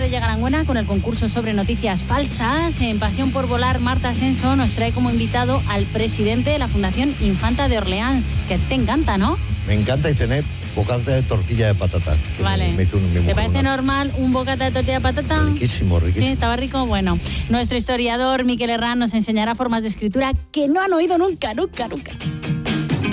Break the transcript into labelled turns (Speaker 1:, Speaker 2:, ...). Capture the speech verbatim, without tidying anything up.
Speaker 1: Bella Garanguena con el concurso sobre noticias falsas. En Pasión por Volar, Marta Ascenso nos trae como invitado al presidente de la Fundación Infanta de Orleans, que te encanta, ¿no?
Speaker 2: Me encanta y cené bocata de tortilla de patata. Que
Speaker 1: vale.
Speaker 2: Me, me hizo un, mi
Speaker 1: ¿Te parece
Speaker 2: una.
Speaker 1: normal un bocata de tortilla de patata?
Speaker 2: Riquísimo, riquísimo.
Speaker 1: Sí, estaba rico. Bueno, nuestro historiador Miquel Herrán nos enseñará formas de escritura que no han oído nunca, nunca, nunca.